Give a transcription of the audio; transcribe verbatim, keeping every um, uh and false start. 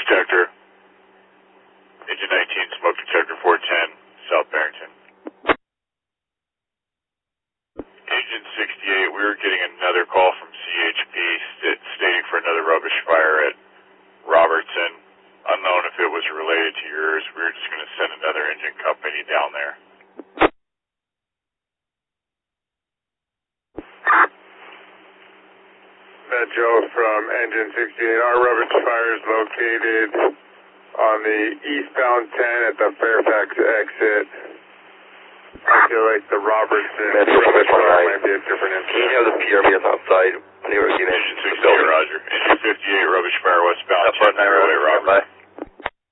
detector. Engine nineteen, smoke detector four ten, South Barrington. Engine sixty-eight, we were getting another call from C H P st stating for another rubbish fire at Robertson. Unknown if it was related to yours. We were just going to send another engine company down there. Met Joe from Engine sixty-eight. Our rubbish fire is located on the eastbound ten at the Fairfax exit. I feel like the Robertson rubbish fire might be a different incident. Can you have the P R B on the outside when you were getting Engine sixty-eight, Roger. Engine fifty-eight, rubbish fire westbound, ten, Robert.